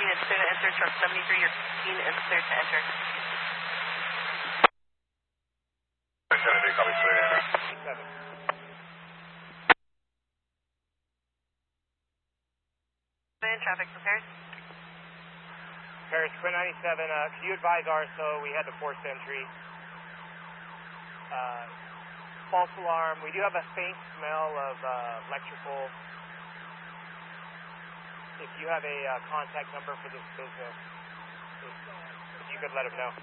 is clear to enter. Truck 73, your 15 is clear to enter. Kennedy, copy, clear to enter. 7. Traffic for Paris. Paris, Quinn 97, could you advise RSO, we had the forced entry. False alarm, we do have a faint smell of electrical. If you have a contact number for this business, if you could let them know.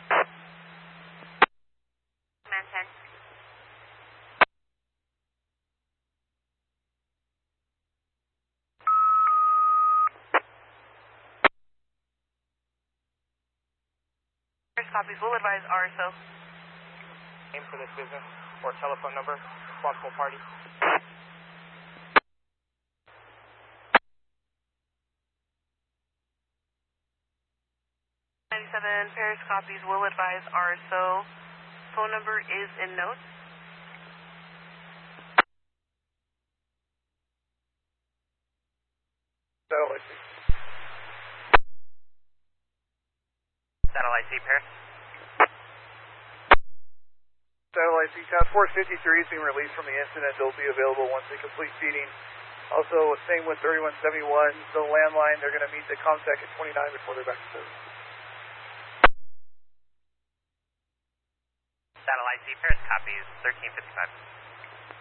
Man 10. Copies will advise RSO. Name for this business or telephone number, responsible party. 97 Paris copies will advise RSO. Phone number is in notes. Satellite C, Paris. Satellite C, Task Force 53 is being released from the incident. They'll be available once they complete feeding. Also, same with 3171, the landline, they're going to meet the contact at 29 before they're back to service. Satellite C, Paris copies 1355.